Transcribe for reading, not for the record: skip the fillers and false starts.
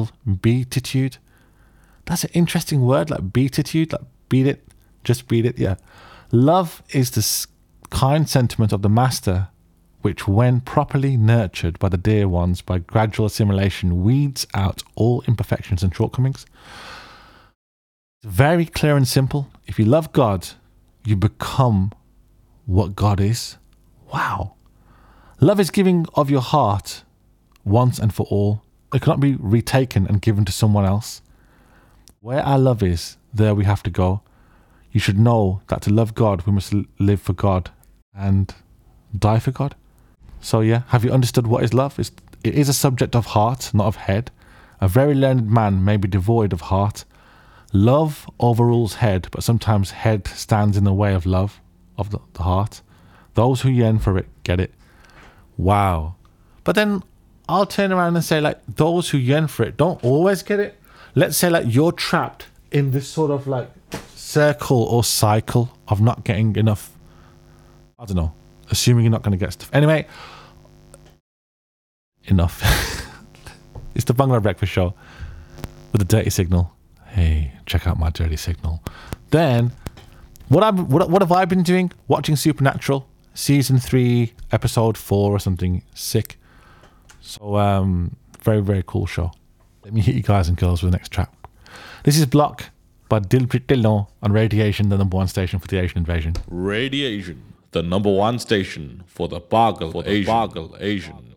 spiritual beatitude. That's an interesting word, like beatitude, like beat it, just beat it, yeah. Love is the kind sentiment of the master, which when properly nurtured by the dear ones by gradual assimilation, weeds out all imperfections and shortcomings. Very clear and simple. If you love God, you become what God is. Wow. Love is giving of your heart once and for all. It cannot be retaken and given to someone else. Where our love is, there we have to go. You should know that to love God, we must live for God and die for God. So yeah, have you understood what is love? It is a subject of heart, not of head. A very learned man may be devoid of heart. Love overrules head, but sometimes head stands in the way of love, of the heart. Those who yearn for it, get it. Wow. But then I'll turn around and say, like, those who yearn for it don't always get it. Let's say, like, you're trapped in this sort of, like, circle or cycle of not getting enough. I don't know. Assuming you're not going to get stuff. Anyway, enough. It's the Bangla Breakfast Show with a dirty signal. Hey, check out my dirty signal. Then, what have I been doing? Watching Supernatural, season 3, episode 4 or something. Sick. So, very, very cool show. Let me hit you guys and girls with the next track. This is Block by Dilpreet Dhillon on Radiation, the number 1 station for the Asian invasion. Radiation, the number 1 station for the Bargle Asian.